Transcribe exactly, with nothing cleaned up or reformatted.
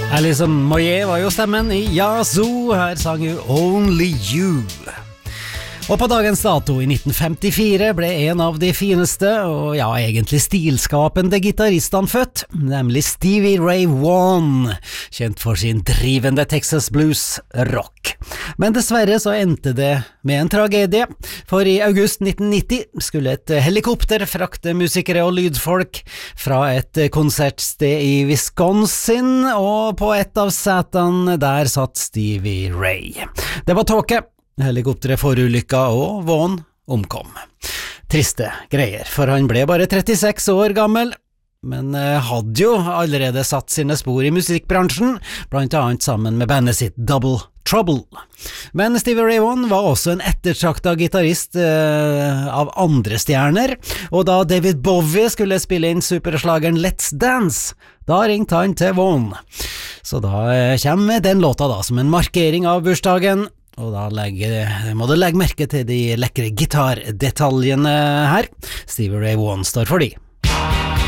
Alison Moyet var jo stemmen i Yazoo, her sang jo Only You. Og på dagens dato i nitten femtifire ble en av de fineste og ja, egentlig stilskapende gitaristene født, nemlig Stevie Ray Vaughan, kjent for sin drivende Texas blues rock. Men dessverre så endte det med en tragedie, for i august nitten nitti skulle et helikopter frakte musikere og lydfolk fra et konsertsted i Wisconsin, og på et av setene der satt Stevie Ray. Det var tåke. Helikopteret forulykka og Vaughan omkom. Triste greier, for han ble bare trettiseks år gammel, men hadde jo allerede satt sine spor i musikkbransjen, blant annet sammen med bandet sitt Double Trouble. Men Stevie Ray Vaughan var også en ettertraktet gitarist eh, av andre stjerner, og da David Bowie skulle spille inn superslageren Let's Dance, da ringte han til Vaughan. Så da eh, kommer den låta da som en markering av bursdagen, og da legge, må du legge merke til de lekre gitardetaljene her. Stevie Ray Vaughan står for de.